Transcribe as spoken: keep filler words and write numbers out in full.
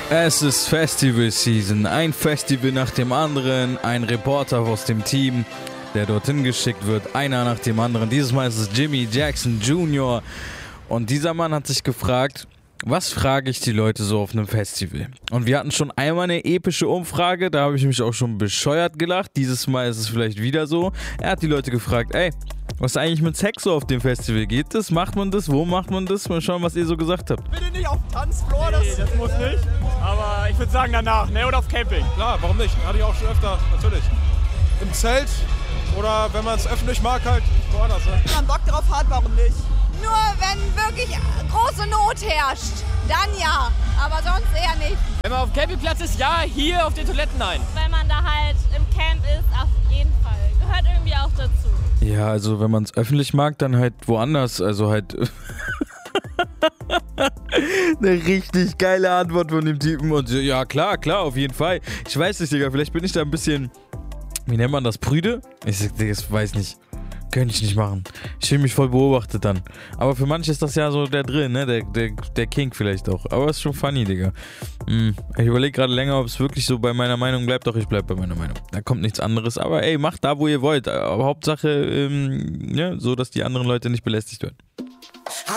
Es ist Festival Season, ein Festival nach dem anderen, ein Reporter aus dem Team, der dorthin geschickt wird, einer nach dem anderen. Dieses Mal ist es Jimmy Jackson Junior und dieser Mann hat sich gefragt, was frage ich die Leute so auf einem Festival? Und wir hatten schon einmal eine epische Umfrage, da habe ich mich auch schon bescheuert gelacht. Dieses Mal ist es vielleicht wieder so. Er hat die Leute gefragt, ey, was eigentlich mit Sex so auf dem Festival geht? Das macht man das? Wo macht man das? Mal schauen, was ihr so gesagt habt. Bitte nicht auf Tanzfloor, das, nee, das muss nicht. Aber ich würde sagen danach, ne? Oder auf Camping. Klar, warum nicht? Hatte ich auch schon öfter, natürlich. Im Zelt oder wenn man es öffentlich mag, halt woanders. Ne? Wenn man Bock drauf hat, warum nicht? Nur wenn wirklich große Not herrscht, dann ja, aber sonst eher nicht. Wenn man auf dem Campingplatz ist, ja, hier auf den Toiletten nein. Wenn man da halt im Camp ist, auf jeden Fall. Gehört irgendwie auch dazu. Ja, also wenn man es öffentlich mag, dann halt woanders, also halt... Eine richtig geile Antwort von dem Typen und ja, klar, klar, auf jeden Fall. Ich weiß nicht, Digga, vielleicht bin ich da ein bisschen, wie nennt man das, prüde? Ich sag, Digga, ich weiß nicht. Könnte ich nicht machen. Ich fühle mich voll beobachtet dann. Aber für manche ist das ja so der Drill, ne? Der, der, der King vielleicht auch. Aber ist schon funny, Digga. Hm. Ich überlege gerade länger, ob es wirklich so bei meiner Meinung bleibt. Doch, ich bleib bei meiner Meinung. Da kommt nichts anderes. Aber ey, macht da, wo ihr wollt. Aber Hauptsache, ähm, ja, so, dass die anderen Leute nicht belästigt werden.